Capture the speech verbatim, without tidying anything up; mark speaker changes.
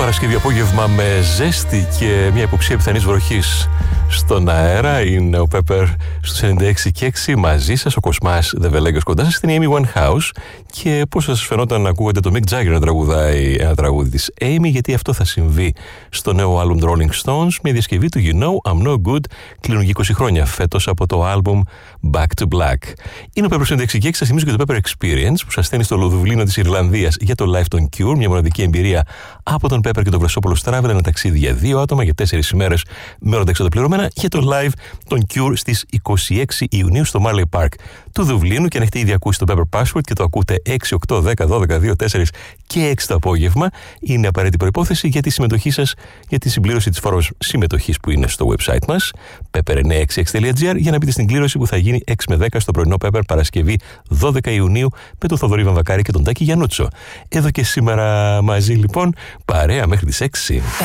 Speaker 1: Παρασκευή απόγευμα με ζέστη και μια υποψία πιθανής βροχής στον αέρα. Είναι ο Πέπερ στους ενενήντα έξι και έξι μαζί σας, ο Κοσμάς Δεβελέγκος κοντά σας, στην Amy Winehouse. Και πώς σας φαινόταν να ακούγεται το Mick Jagger να τραγουδάει ένα τραγούδι της Amy, γιατί αυτό θα συμβεί στο νέο άλμπουμ Rolling Stones, μια διασκευή του You Know I'm No Good. Κλείνουν είκοσι χρόνια φέτος από το άλμπουμ Back to Black. Είναι ο Πέπερ στους ενενήντα έξι και έξι, σας θυμίζω και το Pepper Experience που σας στέλνει στο Λουδουβλίνο της Ιρλανδίας για το live των Cure, μια μοναδική εμπειρία από τον Pepper και τον Βρεσόπουλο Travel, ένα ταξίδι για δύο άτομα για τέσσερις ημέρες με όλα τα εξοδοπληρωμένα για το live των Cure στις είκοσι έξι Ιουνίου στο Marley Park του Δουβλίνου. Και αν έχετε ήδη ακούσει το Pepper Password και το ακούτε έξι, οκτώ, δέκα, δώδεκα, δύο, τέσσερα και έξι το απόγευμα, είναι απαραίτητη προϋπόθεση για τη συμμετοχή σας, για τη συμπλήρωση της φόρος συμμετοχής που είναι στο website μας pepper εννιακόσια εξήντα έξι τελεία τζι άρ, για να μπείτε στην κλήρωση που θα γίνει έξι με δέκα στο πρωινό Pepper Παρασκευή δώδεκα Ιουνίου με τον Θοδωρή Βαμβακάρη και τον Τάκη Γιαννούτσο. Εδώ και σήμερα μαζί λοιπόν, παρέα μέχρι τις έξι.